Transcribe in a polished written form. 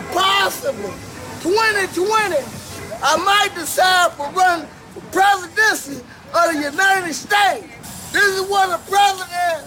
possibly 2020, I might decide to run for presidency of the United States. This is what a president